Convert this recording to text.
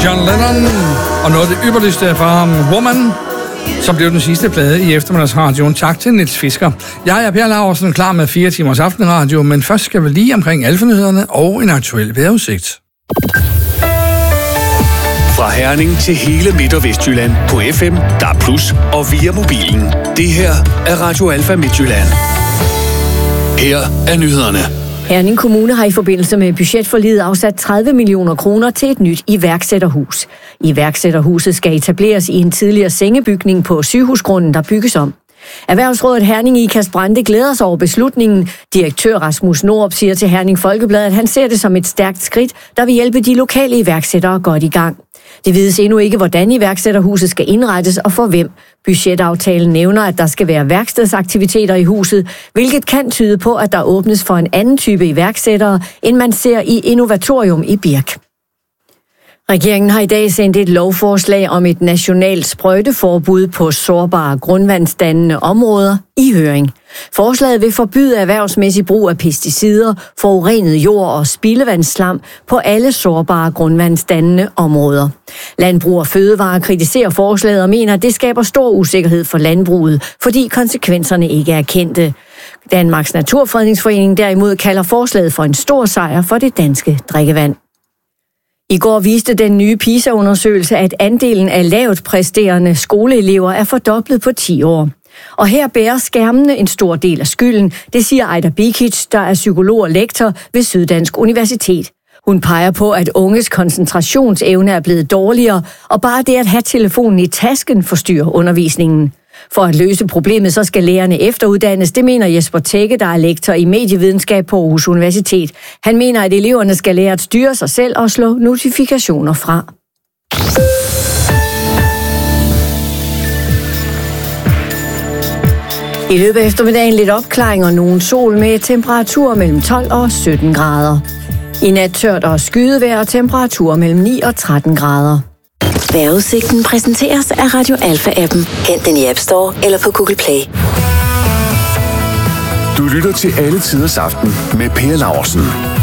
John Lennon, og noget af det ypperligste fra ham, Woman, som blev den sidste plade i eftermiddagsradioen. Tak til Niels Fisker. Jeg er Per Laursen, klar med 4 timers aftenradio, men først skal vi lige omkring alfanyhederne og en aktuel vejrudsigt. Fra Herning til hele Midt- og Vestjylland på FM, DAB+, og via mobilen. Det her er Radio Alfa Midtjylland. Her er nyhederne. Herning Kommune har i forbindelse med budgetforliget afsat 30 millioner kroner til et nyt iværksætterhus. Iværksætterhuset skal etableres i en tidligere sengebygning på sygehusgrunden, der bygges om. Erhvervsrådet Herning Ikast Brande glæder sig over beslutningen. Direktør Rasmus Norup siger til Herning Folkeblad, at han ser det som et stærkt skridt, der vil hjælpe de lokale iværksættere godt i gang. Det vides endnu ikke, hvordan iværksætterhuset skal indrettes og for hvem. Budgetaftalen nævner, at der skal være værkstedsaktiviteter i huset, hvilket kan tyde på, at der åbnes for en anden type iværksættere, end man ser i Innovatorium i Birk. Regeringen har i dag sendt et lovforslag om et nationalt sprøjteforbud på sårbare grundvandsdannende områder i høring. Forslaget vil forbyde erhvervsmæssig brug af pesticider, forurenet jord og spildevandsslam på alle sårbare grundvandsdannende områder. Landbrug og Fødevare kritiserer forslaget og mener, at det skaber stor usikkerhed for landbruget, fordi konsekvenserne ikke er kendte. Danmarks Naturfredningsforening derimod kalder forslaget for en stor sejr for det danske drikkevand. I går viste den nye PISA-undersøgelse, at andelen af lavt præsterende skoleelever er fordoblet på 10 år. Og her bærer skærmene en stor del af skylden, det siger Ejda Bikic, der er psykolog og lektor ved Syddansk Universitet. Hun peger på, at unges koncentrationsevne er blevet dårligere, og bare det at have telefonen i tasken forstyrrer undervisningen. For at løse problemet, så skal lærerne efteruddannes, det mener Jesper Tække, der er lektor i medievidenskab på Aarhus Universitet. Han mener, at eleverne skal lære at styre sig selv og slå notifikationer fra. I løbet af eftermiddagen lidt opklaring og nogen sol med temperaturer mellem 12 og 17 grader. I nat tørt og skydevejr og temperaturer mellem 9 og 13 grader. Vejrudsigten præsenteres af Radio Alfa-appen. Hent den i App Store eller på Google Play. Du lytter til Alle Tiders Aften med Per Laursen.